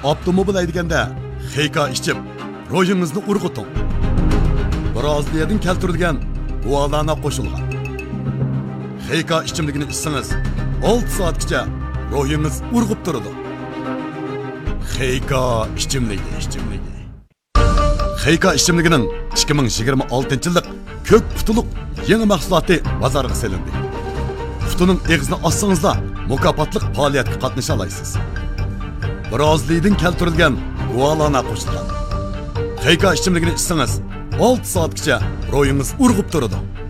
avtomobil haydaganda xeyka ichib, ruhingizni urg'uting. Birozdan keltirilgan guvohlarga qo'shilgan. Xeyka ichimligini ichsangiz, 6 soatgacha ruhingiz urg'ib turadi. Xeyka ichimligi. Xeyka ichimligining 2026-yillik ko'k qutuluq yangi mahsuloti bozorga selindi. Qutuning eg'izini ossangizda mukofotlik faoliyatga qatnasha olasiz. Birozdan keltirilgan guvohlarga qo'shilgan. Xeyka ichimligini ichsangiz, 6 soatgacha ruhingiz urg'ib turadi.